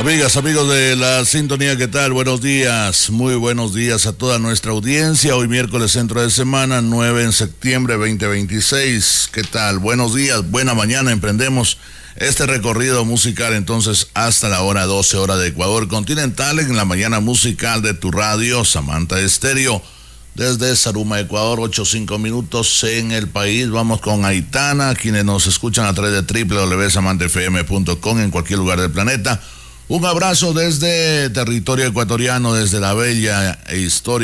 Amigas, amigos de la sintonía, ¿qué tal? Buenos días, muy buenos días a toda nuestra audiencia. Hoy miércoles, centro de semana, 9 de septiembre 2026. ¿Qué tal? Buenos días, buena mañana. Emprendemos este recorrido musical entonces hasta la hora 12, hora de Ecuador continental, en la mañana musical de tu radio, Samantha Estéreo. Desde Saruma, Ecuador, 8:05 minutos en el país. Vamos con Aitana, quienes nos escuchan a través de www.samantafm.com en cualquier lugar del planeta. Un abrazo desde territorio ecuatoriano, desde la bella e histórica